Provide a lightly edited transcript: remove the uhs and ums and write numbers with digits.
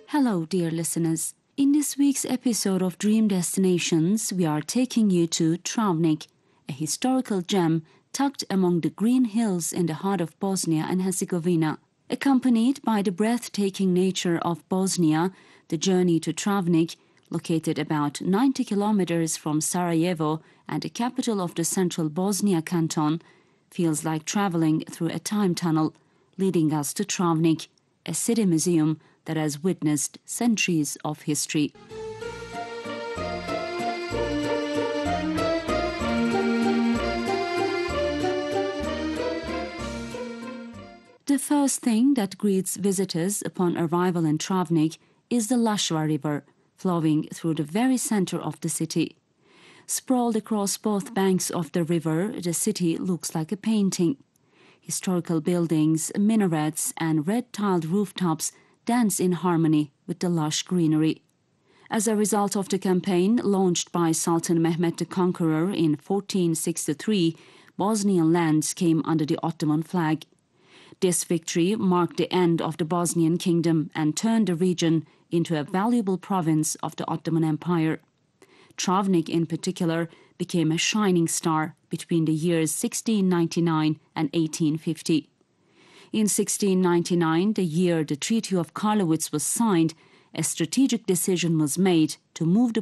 Hello, dear listeners. In this week's episode of Dream Destinations, we are taking you to Travnik, a historical gem tucked among the green hills in the heart of Bosnia and Herzegovina. Accompanied by the breathtaking nature of Bosnia, the journey to Travnik, located about 90 kilometers from Sarajevo and the capital of the central Bosnia canton, feels like traveling through a time tunnel, leading us to Travnik, a city museum that has witnessed centuries of history. The first thing that greets visitors upon arrival in Travnik is the Lashva River, flowing through the very center of the city. Sprawled across both banks of the river, the city looks like a painting. Historical buildings, minarets, and red-tiled rooftops dance in harmony with the lush greenery. As a result of the campaign launched by Sultan Mehmed the Conqueror in 1463, Bosnian lands came under the Ottoman flag. This victory marked the end of the Bosnian kingdom and turned the region into a valuable province of the Ottoman Empire. Travnik, in particular, became a shining star between the years 1699 and 1850. In 1699, the year the Treaty of Karlowitz was signed, a strategic decision was made to move the